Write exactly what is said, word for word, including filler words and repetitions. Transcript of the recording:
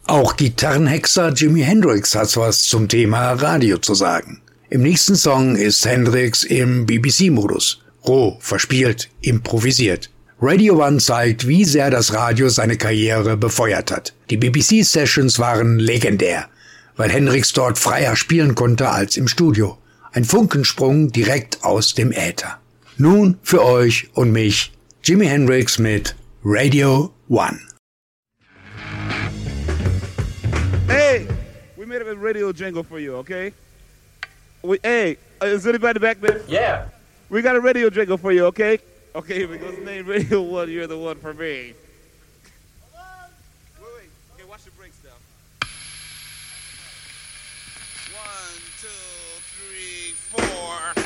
Auch Gitarrenhexer Jimi Hendrix hat was zum Thema Radio zu sagen. Im nächsten Song ist Hendrix im B B C-Modus. Roh, verspielt, improvisiert. Radio One zeigt, wie sehr das Radio seine Karriere befeuert hat. Die B B C-Sessions waren legendär, weil Hendrix dort freier spielen konnte als im Studio. Ein Funkensprung direkt aus dem Äther. Nun für euch und mich Jimi Hendrix mit Radio One. Hey, we made a radio jingle for you, okay? We, hey, is anybody back there? Yeah. We got a radio jingle for you, okay? Okay, here we go. Name Radio One, you're the one for me. Hold on. Wait, wait. Okay, watch the breaks now. One, two, three, four.